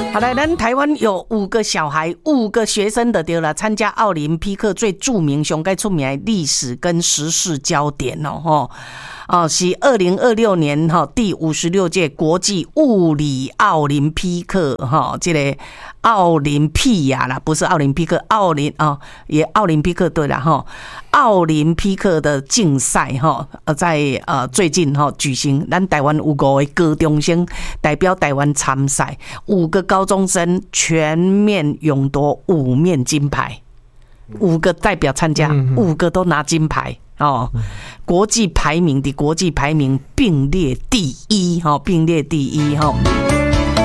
好来，咱台湾有5个小孩，5个学生的对了，参加奥林匹克最著名、上该出名的历史跟时事焦点是2026年第56届国际物理奥林匹克这个奥林匹亚啦，不是奥林匹克，也奥林匹克对啦奥林匹克的竞赛在最近举行，咱台湾有5个高中生代表台湾参赛，5个高中生全面勇夺5面金牌，5个代表参加，5个都拿金牌。国际排名并列第一，并列第一。